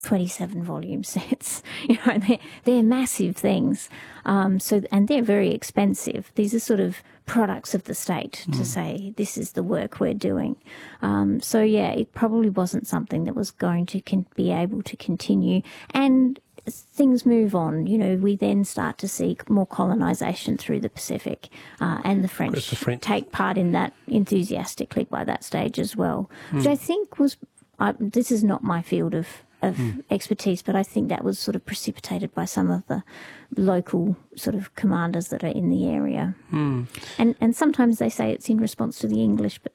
27 volume sets. They're massive things. And they're very expensive. These are sort of products of the state to say this is the work we're doing. It probably wasn't something that was going to be able to continue. And things move on. We then start to see more colonisation through the Pacific, and the French take part in that enthusiastically by that stage as well, which I think was, this is not my field of expertise, but I think that was sort of precipitated by some of the local sort of commanders that are in the area. And sometimes they say it's in response to the English, but,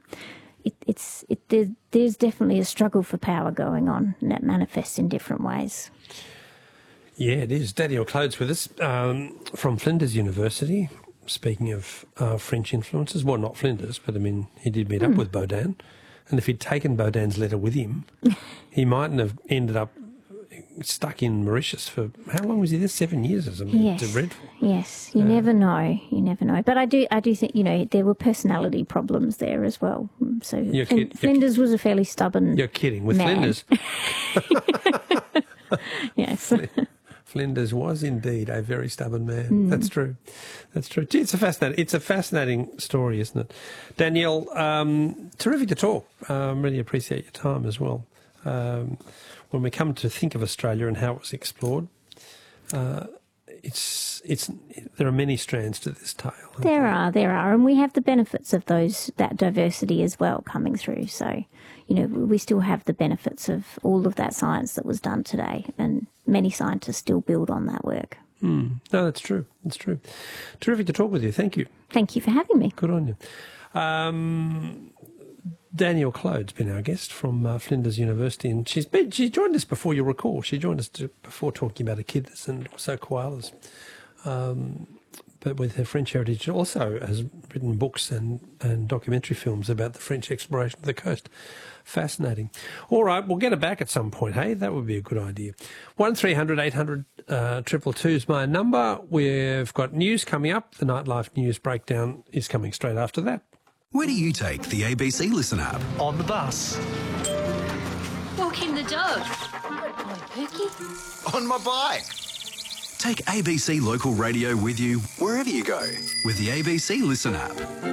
there's definitely a struggle for power going on, and that manifests in different ways. Yeah, it is. Daniel Clode's with us from Flinders University. Speaking of French influences, well, not Flinders, but I mean, he did meet up with Baudin. And if he'd taken Baudin's letter with him, he mightn't have ended up stuck in Mauritius for, how long was he there? 7 years or something? Yes. It's dreadful. Yes, you never know. You never know. But I do think, there were personality problems there as well. So Flinders was a fairly stubborn You're kidding. With man. Flinders? Yes. Flinders was indeed a very stubborn man. That's true. That's true. Gee, it's a fascinating story, isn't it? Danielle, terrific to talk. Really appreciate your time as well. When we come to think of Australia and how it was explored, there are many strands to this tale. There are, and we have the benefits of that diversity as well coming through. So, we still have the benefits of all of that science that was done today, and many scientists still build on that work. No, that's true. That's true. Terrific to talk with you. Thank you. Thank you for having me. Good on you. Danielle Clode's been our guest from Flinders University, and she joined us before you recall. She joined us before talking about echidnas and also koalas. But with her French heritage, she also has written books and documentary films about the French exploration of the coast. Fascinating. All right, we'll get her back at some point, hey? That would be a good idea. 1300 800 222 is my number. We've got news coming up. The Nightlife News Breakdown is coming straight after that. Where do you take the ABC Listen app? On the bus. Walking the dog. Good boy, Pookie. On my bike. Take ABC Local Radio with you wherever you go with the ABC Listen app.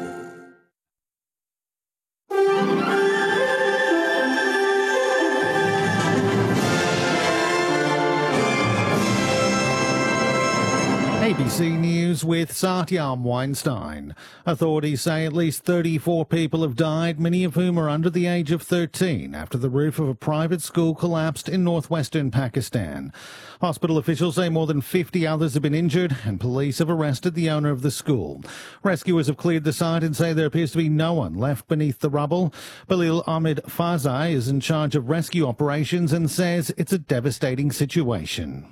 ABC News with Satyam Weinstein. Authorities say at least 34 people have died, many of whom are under the age of 13, after the roof of a private school collapsed in northwestern Pakistan. Hospital officials say more than 50 others have been injured, and police have arrested the owner of the school. Rescuers have cleared the site and say there appears to be no one left beneath the rubble. Balil Ahmed Fazai is in charge of rescue operations and says it's a devastating situation.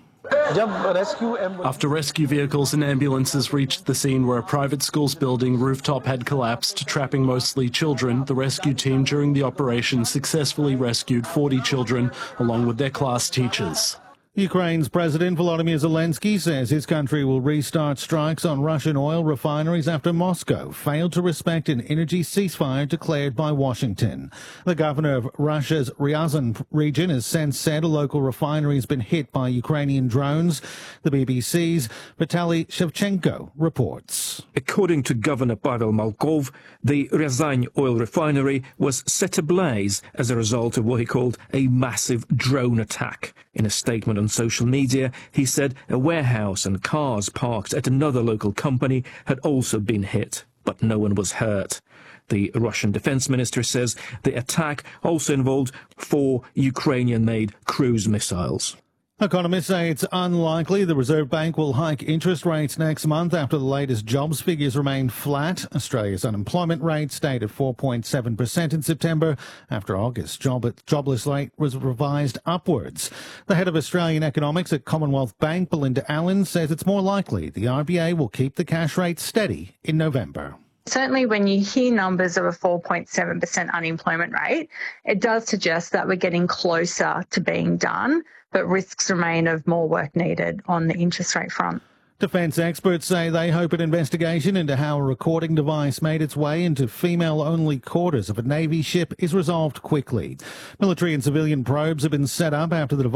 After rescue vehicles and ambulances reached the scene where a private school's building rooftop had collapsed, trapping mostly children, the rescue team during the operation successfully rescued 40 children along with their class teachers. Ukraine's President Volodymyr Zelensky says his country will restart strikes on Russian oil refineries after Moscow failed to respect an energy ceasefire declared by Washington. The governor of Russia's Ryazan region has since said a local refinery has been hit by Ukrainian drones. The BBC's Vitaly Shevchenko reports. According to Governor Pavel Malkov, the Ryazan oil refinery was set ablaze as a result of what he called a massive drone attack. In a statement on social media, he said a warehouse and cars parked at another local company had also been hit, but no one was hurt. The Russian defense minister says the attack also involved 4 Ukrainian-made cruise missiles. Economists say it's unlikely the Reserve Bank will hike interest rates next month after the latest jobs figures remained flat. Australia's unemployment rate stayed at 4.7% in September after August's jobless rate was revised upwards. The head of Australian economics at Commonwealth Bank, Belinda Allen, says it's more likely the RBA will keep the cash rate steady in November. Certainly when you hear numbers of a 4.7% unemployment rate, it does suggest that we're getting closer to being done, but risks remain of more work needed on the interest rate front. Defence experts say they hope an investigation into how a recording device made its way into female-only quarters of a Navy ship is resolved quickly. Military and civilian probes have been set up after the device